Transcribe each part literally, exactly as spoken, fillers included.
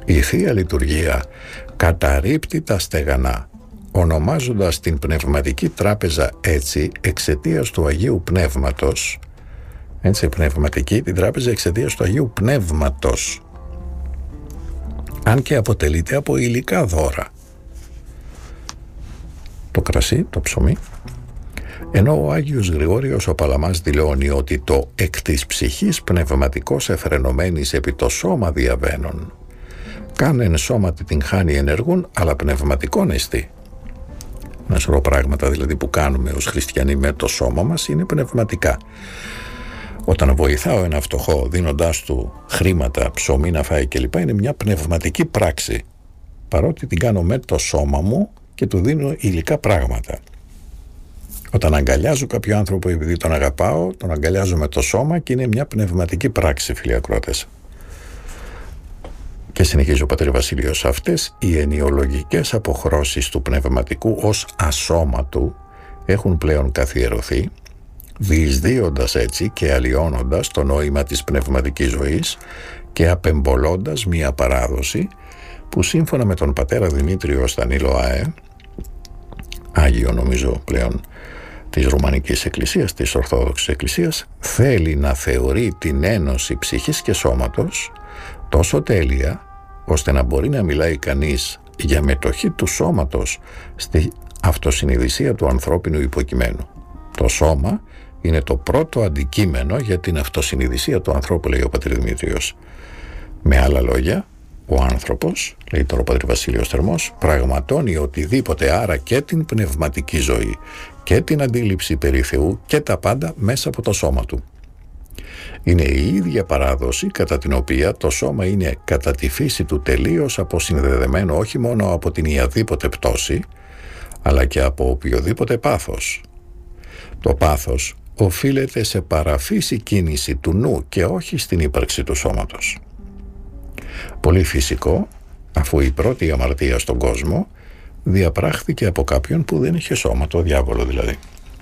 Η Θεία Λειτουργία καταρρίπτει τα στεγανά, ονομάζοντας την Πνευματική Τράπεζα έτσι εξαιτίας του Αγίου Πνεύματος, έτσι πνευματική την τράπεζα εξαιτίας του Αγίου Πνεύματος, αν και αποτελείται από υλικά δώρα, το κρασί, το ψωμί, ενώ ο Άγιος Γρηγόριος ο Παλαμάς δηλώνει ότι το εκ της ψυχής πνευματικός εφρενωμένης επί το σώμα διαβαίνουν, κάνεν σώματι την χάνει ενεργούν, αλλά πνευματικόν εστί. Ένα σωρό πράγματα δηλαδή που κάνουμε ως χριστιανοί με το σώμα μας είναι πνευματικά. Όταν βοηθάω ένα φτωχό δίνοντάς του χρήματα, ψωμί να φάει κλπ, είναι μια πνευματική πράξη, παρότι την κάνω με το σώμα μου και του δίνω υλικά πράγματα. Όταν αγκαλιάζω κάποιο άνθρωπο επειδή τον αγαπάω, τον αγκαλιάζω με το σώμα και είναι μια πνευματική πράξη, φίλοι ακροατές. Και συνεχίζει ο πατήρ Βασίλειος, αυτές οι ενιολογικές αποχρώσεις του πνευματικού ως ασώματου έχουν πλέον καθιερωθεί, διεισδύοντας έτσι και αλλοιώνοντας το νόημα της πνευματικής ζωής και απεμπολώντας μια παράδοση που σύμφωνα με τον πατέρα Δημήτριο Στανίλο ΑΕ, Άγιο νομίζω πλέον της Ρουμανικής Εκκλησίας, της Ορθόδοξης Εκκλησίας, θέλει να θεωρεί την ένωση ψυχής και σώματος τόσο τέλεια ώστε να μπορεί να μιλάει κανείς για μετοχή του σώματος στη αυτοσυνειδησία του ανθρώπινου υποκειμένου. Το σώμα είναι το πρώτο αντικείμενο για την αυτοσυνειδησία του ανθρώπου, λέει ο πατήρ Δημήτριος. Με άλλα λόγια, ο άνθρωπος, λέει τώρα ο πατήρ Βασίλειος Θερμός, πραγματώνει οτιδήποτε, άρα και την πνευματική ζωή και την αντίληψη περί Θεού και τα πάντα μέσα από το σώμα του. Είναι η ίδια παράδοση κατά την οποία το σώμα είναι κατά τη φύση του τελείως αποσυνδεδεμένο όχι μόνο από την ιαδήποτε πτώση, αλλά και από οποιοδήποτε πάθος. Το πάθος οφείλεται σε παραφύση κίνηση του νου και όχι στην ύπαρξη του σώματος. Πολύ φυσικό, αφού η πρώτη αμαρτία στον κόσμο διαπράχθηκε από κάποιον που δεν είχε σώμα, το διάβολο δηλαδή.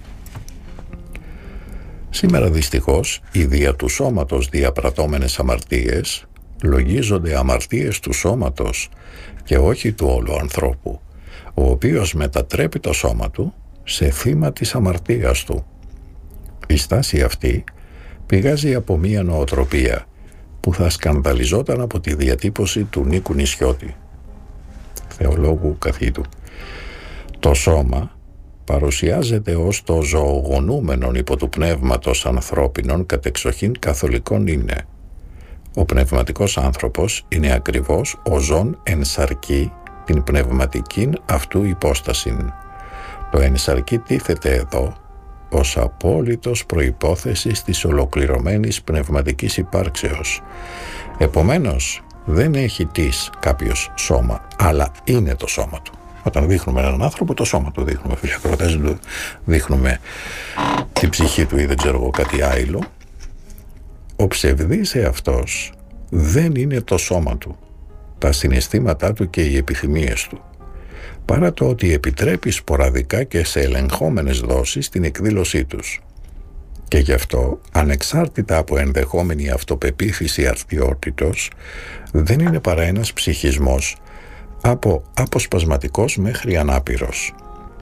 Σήμερα δυστυχώς οι δια του σώματος διαπρατώμενες αμαρτίες λογίζονται αμαρτίες του σώματος και όχι του όλου ανθρώπου, ο οποίος μετατρέπει το σώμα του σε θύμα της αμαρτίας του. Η στάση αυτή πηγάζει από μία νοοτροπία που θα σκανδαλιζόταν από τη διατύπωση του Νίκου Νησιώτη, θεολόγου καθήτου. Το σώμα παρουσιάζεται ως το ζωογονούμενον υπό του πνεύματος ανθρώπινων κατεξοχήν καθολικών είναι. Ο πνευματικός άνθρωπος είναι ακριβώς ο ζών εν σαρκή την πνευματικήν αυτού υπόστασιν. Το εν σαρκή τίθεται εδώ ως απόλυτος προϋπόθεσης της ολοκληρωμένης πνευματικής υπάρξεως. Επομένως, δεν έχει της κάποιος σώμα, αλλά είναι το σώμα του. Όταν δείχνουμε έναν άνθρωπο, το σώμα του δείχνουμε, φίλοι ακροατές, δείχνουμε την ψυχή του ή δεν ξέρω εγώ κάτι άλλο. Ο ψευδής εαυτός δεν είναι το σώμα του, τα συναισθήματά του και οι επιθυμίες του, παρά το ότι επιτρέπει σποραδικά και σε ελεγχόμενες δόσεις την εκδήλωσή τους. Και γι' αυτό, ανεξάρτητα από ενδεχόμενη αυτοπεποίθηση αρτιότητος, δεν είναι παρά ένας ψυχισμός από αποσπασματικός μέχρι ανάπηρος.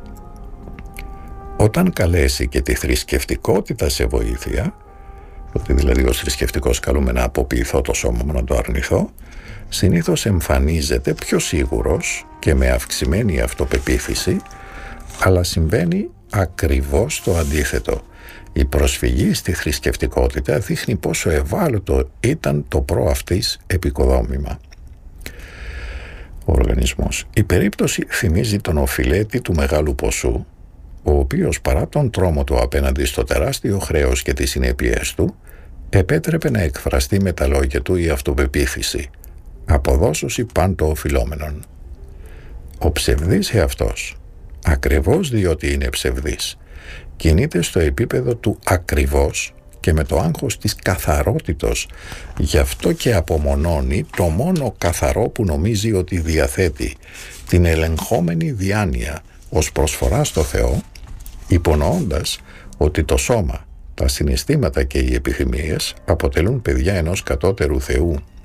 Όταν καλέσει και τη θρησκευτικότητα σε βοήθεια, ότι δηλαδή ως θρησκευτικός καλούμε να αποποιηθώ το σώμα μου, να το αρνηθώ, συνήθως εμφανίζεται πιο σίγουρος και με αυξημένη αυτοπεποίθηση, αλλά συμβαίνει ακριβώς το αντίθετο. Η προσφυγή στη θρησκευτικότητα δείχνει πόσο ευάλωτο ήταν το προαυτής επικοδόμημα. Ο οργανισμός. Η περίπτωση θυμίζει τον οφειλέτη του μεγάλου ποσού, ο οποίος παρά τον τρόμο του απέναντι στο τεράστιο χρέος και τις συνέπειές του, επέτρεπε να εκφραστεί με τα λόγια του η αυτοπεποίθηση, αποδόσωση πάντο οφειλόμενον. Ο ψευδής εαυτός, ακριβώς διότι είναι ψευδής, κινείται στο επίπεδο του ακριβώς και με το άγχος της καθαρότητος, γι' αυτό και απομονώνει το μόνο καθαρό που νομίζει ότι διαθέτει, την ελεγχόμενη διάνοια ως προσφορά στο Θεό, υπονοώντας ότι το σώμα, τα συναισθήματα και οι επιθυμίες αποτελούν παιδιά ενός κατώτερου Θεού.